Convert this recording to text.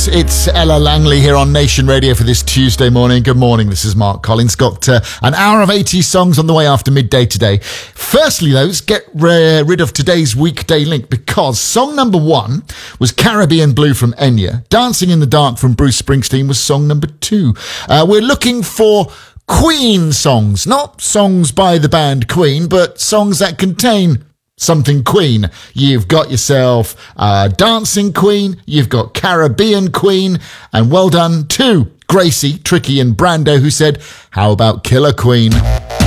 folks. It's Ella Langley here on Nation Radio for this Tuesday morning. Good morning. This is Mark Collins. Got an hour of 80 songs on the way after midday today. Firstly, though, let's get rid of today's weekday link because song number 1 was Caribbean Blue from Enya. Dancing in the Dark from Bruce Springsteen was song number 2. We're looking for Queen songs, not songs by the band Queen, but songs that contain something Queen. You've got yourself Dancing Queen, you've got Caribbean Queen, and well done to Gracie, Tricky and Brando who said, how about Killer Queen?